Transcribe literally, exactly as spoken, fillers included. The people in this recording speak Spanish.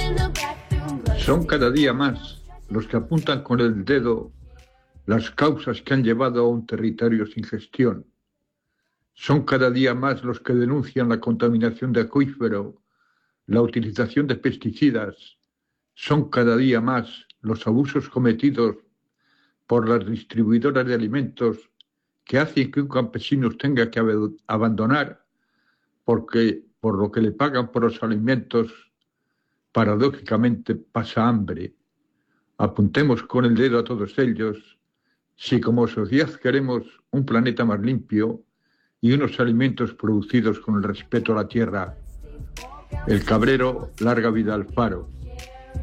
Son cada día más los que apuntan con el dedo las causas que han llevado a un territorio sin gestión. Son cada día más los que denuncian la contaminación de acuífero, la utilización de pesticidas. Son cada día más los abusos cometidos por las distribuidoras de alimentos que hacen que un campesino tenga que abandonar porque por lo que le pagan por los alimentos, paradójicamente pasa hambre. Apuntemos con el dedo a todos ellos si como sociedad queremos un planeta más limpio y unos alimentos producidos con el respeto a la tierra. El Cabrero, larga vida al Faro.